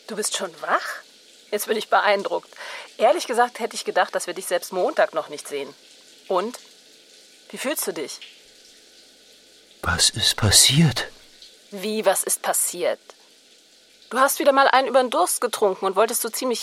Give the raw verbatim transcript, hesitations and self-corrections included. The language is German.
Du bist schon wach? Jetzt bin ich beeindruckt. Ehrlich gesagt hätte ich gedacht, dass wir dich selbst Montag noch nicht sehen. Und? Wie fühlst du dich? Was ist passiert? Wie, was ist passiert? Du hast wieder mal einen über den Durst getrunken und wolltest so ziemlich